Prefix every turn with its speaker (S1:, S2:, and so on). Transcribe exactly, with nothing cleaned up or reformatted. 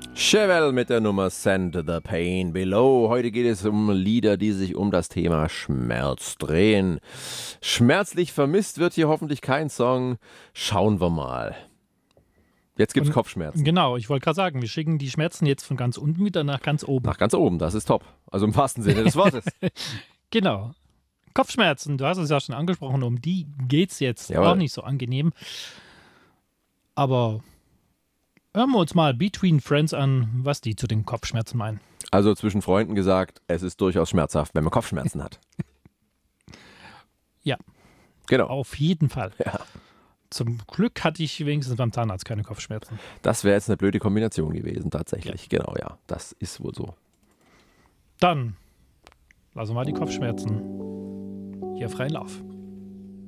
S1: Chevelle mit der Nummer Send the Pain Below. Heute geht es um Lieder, die sich um das Thema Schmerz drehen. Schmerzlich vermisst wird hier hoffentlich kein Song. Schauen wir mal. Jetzt gibt's
S2: Und-
S1: Kopfschmerzen.
S2: Genau, ich wollte gerade sagen, wir schicken die Schmerzen jetzt von ganz unten wieder nach ganz oben.
S1: Nach ganz oben, das ist top. Also im wahrsten Sinne des Wortes.
S2: Genau. Kopfschmerzen, du hast es ja schon angesprochen, um die geht's jetzt.
S1: Jawohl.
S2: Auch nicht so angenehm. Aber hören wir uns mal Between Friends an, was die zu den Kopfschmerzen meinen.
S1: Also zwischen Freunden gesagt, es ist durchaus schmerzhaft, wenn man Kopfschmerzen hat.
S2: Ja.
S1: Genau.
S2: Auf jeden Fall.
S1: Ja.
S2: Zum Glück hatte ich wenigstens beim Zahnarzt keine Kopfschmerzen.
S1: Das wäre jetzt eine blöde Kombination gewesen, tatsächlich. Genau, ja. Das ist wohl so.
S2: Dann lassen wir mal die Kopfschmerzen hier freien Lauf.